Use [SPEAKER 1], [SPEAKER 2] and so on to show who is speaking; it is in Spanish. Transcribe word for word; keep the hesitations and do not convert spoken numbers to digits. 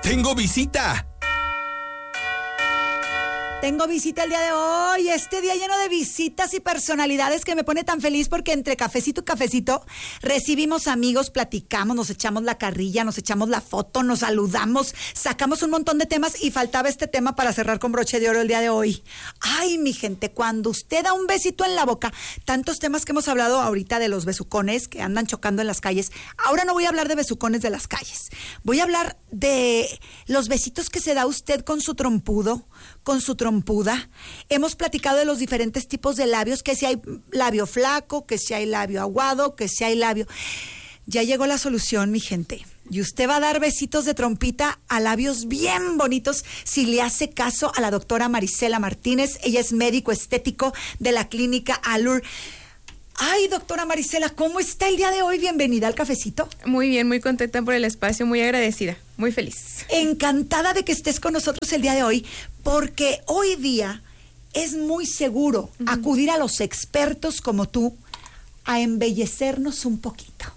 [SPEAKER 1] ¡Tengo visita!
[SPEAKER 2] Tengo visita el día de hoy, este día lleno de visitas y personalidades que me pone tan feliz porque entre cafecito y cafecito recibimos amigos, platicamos, nos echamos la carrilla, nos echamos la foto, nos saludamos, sacamos un montón de temas y faltaba este tema para cerrar con broche de oro el día de hoy. Ay, mi gente, cuando usted da un besito en la boca, tantos temas que hemos hablado ahorita de los besucones que andan chocando en las calles, ahora no voy a hablar de besucones de las calles, voy a hablar de los besitos que se da usted con su trompudo, con su trompuda. Hemos platicado de los diferentes tipos de labios, que si hay labio flaco, que si hay labio aguado, que si hay labio... Ya llegó la solución, mi gente. Y usted va a dar besitos de trompita a labios bien bonitos si le hace caso a la doctora Marisela Martínez. Ella es médico estético de la clínica Allure. Ay, doctora Marisela, ¿cómo está el día de hoy? Bienvenida al cafecito.
[SPEAKER 3] Muy bien, muy contenta por el espacio, muy agradecida, muy feliz.
[SPEAKER 2] Encantada de que estés con nosotros el día de hoy, porque hoy día es muy seguro uh-huh. acudir a los expertos como tú a embellecernos un poquito.